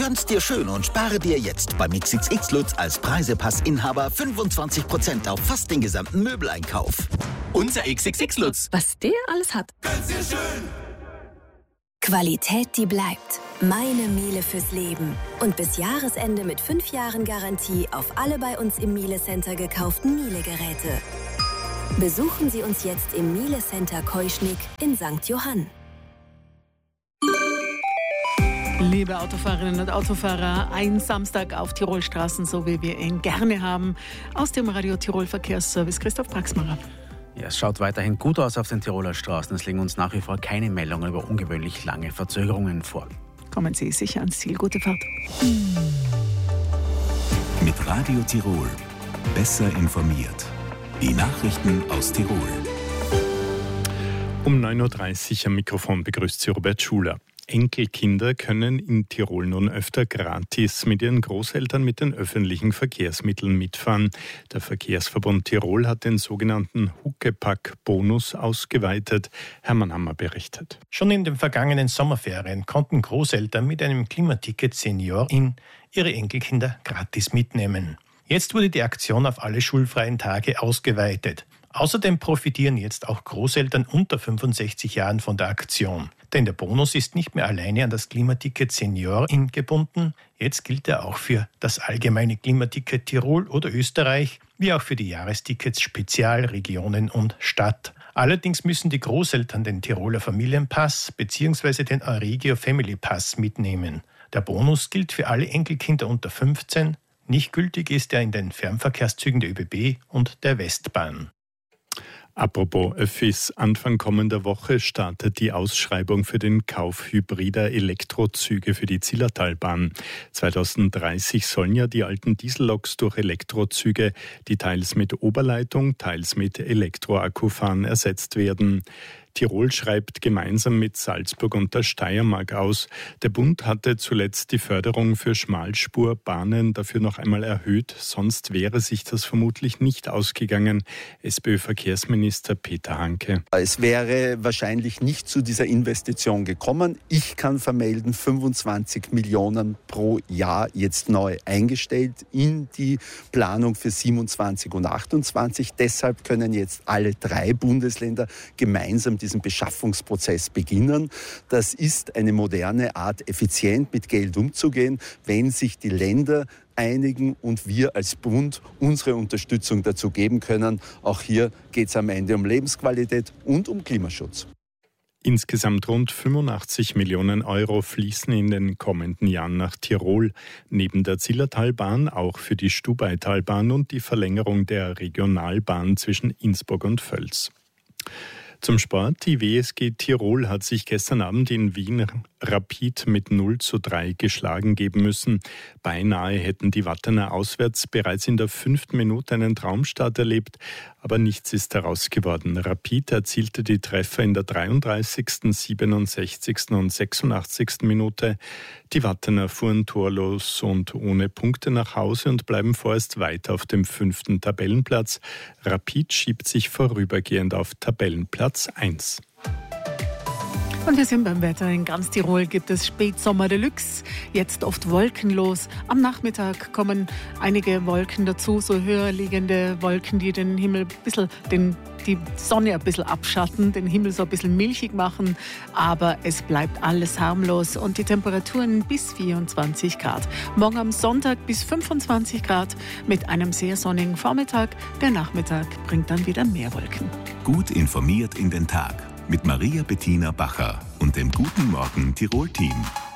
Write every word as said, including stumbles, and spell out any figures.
Tanz dir schön und spare dir jetzt beim X X X Lutz als Preisepassinhaber fünfundzwanzig Prozent auf fast den gesamten Möbeleinkauf. Unser X X X Lutz. Was der alles hat. Tanz dir schön. Qualität, die bleibt. Meine Miele fürs Leben. Und bis Jahresende mit fünf Jahren Garantie auf alle bei uns im Miele Center gekauften Miele-Geräte. Besuchen Sie uns jetzt im Miele Center Keuschnick in Sankt Johann. Liebe Autofahrerinnen und Autofahrer, ein Samstag auf Tirolstraßen, so wie wir ihn gerne haben. Aus dem Radio Tirol Verkehrsservice, Christoph Praxmacher. Ja, es schaut weiterhin gut aus auf den Tiroler Straßen. Es liegen uns nach wie vor keine Meldungen über ungewöhnlich lange Verzögerungen vor. Kommen Sie sicher ans Ziel. Gute Fahrt. Mit Radio Tirol. Besser informiert. Die Nachrichten aus Tirol. Um neun Uhr dreißig am Mikrofon begrüßt Sie Robert Schuler. Enkelkinder können in Tirol nun öfter gratis mit ihren Großeltern mit den öffentlichen Verkehrsmitteln mitfahren. Der Verkehrsverbund Tirol hat den sogenannten Huckepack-Bonus ausgeweitet. Hermann Hammer berichtet. Schon in den vergangenen Sommerferien konnten Großeltern mit einem Klimaticket Senior in ihre Enkelkinder gratis mitnehmen. Jetzt wurde die Aktion auf alle schulfreien Tage ausgeweitet. Außerdem profitieren jetzt auch Großeltern unter fünfundsechzig Jahren von der Aktion. Denn der Bonus ist nicht mehr alleine an das Klimaticket Senior gebunden. Jetzt gilt er auch für das allgemeine Klimaticket Tirol oder Österreich, wie auch für die Jahrestickets Spezial, Regionen und Stadt. Allerdings müssen die Großeltern den Tiroler Familienpass bzw. den Euregio Family Pass mitnehmen. Der Bonus gilt für alle Enkelkinder unter fünfzehn. Nicht gültig ist er in den Fernverkehrszügen der ÖBB und der Westbahn. Apropos Öffis, Anfang kommender Woche startet die Ausschreibung für den Kauf hybrider Elektrozüge für die Zillertalbahn. zweitausenddreißig sollen ja die alten Dieselloks durch Elektrozüge, die teils mit Oberleitung, teils mit Elektroakku fahren, ersetzt werden. Tirol schreibt gemeinsam mit Salzburg und der Steiermark aus. Der Bund hatte zuletzt die Förderung für Schmalspurbahnen dafür noch einmal erhöht. Sonst wäre sich das vermutlich nicht ausgegangen. SPÖ-Verkehrsminister Peter Hanke. Es wäre wahrscheinlich nicht zu dieser Investition gekommen. Ich kann vermelden, fünfundzwanzig Millionen pro Jahr jetzt neu eingestellt in die Planung für siebenundzwanzig und achtundzwanzig. Deshalb können jetzt alle drei Bundesländer gemeinsam diesen Beschaffungsprozess beginnen. Das ist eine moderne Art, effizient mit Geld umzugehen, wenn sich die Länder einigen und wir als Bund unsere Unterstützung dazu geben können. Auch hier geht es am Ende um Lebensqualität und um Klimaschutz. Insgesamt rund fünfundachtzig Millionen Euro fließen in den kommenden Jahren nach Tirol. Neben der Zillertalbahn auch für die Stubaitalbahn und die Verlängerung der Regionalbahn zwischen Innsbruck und Völs. Zum Sport. Die W S G Tirol hat sich gestern Abend in Wien Rapid mit null zu drei geschlagen geben müssen. Beinahe hätten die Wattener auswärts bereits in der fünften Minute einen Traumstart erlebt, aber nichts ist daraus geworden. Rapid erzielte die Treffer in der dreiunddreißigsten, siebenundsechzigsten und sechsundachtzigsten Minute. Die Wattener fuhren torlos und ohne Punkte nach Hause und bleiben vorerst weiter auf dem fünften Tabellenplatz. Rapid schiebt sich vorübergehend auf Tabellenplatz eins. Und wir sind beim Wetter. In ganz Tirol gibt es Spätsommer Deluxe. Jetzt oft wolkenlos. Am Nachmittag kommen einige Wolken dazu, so höher liegende Wolken, die den Himmel ein bisschen, den, die Sonne ein bisschen abschatten, den Himmel so ein bisschen milchig machen. Aber es bleibt alles harmlos und die Temperaturen bis vierundzwanzig Grad. Morgen am Sonntag bis fünfundzwanzig Grad mit einem sehr sonnigen Vormittag. Der Nachmittag bringt dann wieder mehr Wolken. Gut informiert in den Tag. Mit Maria Bettina Bacher und dem Guten Morgen Tirol-Team.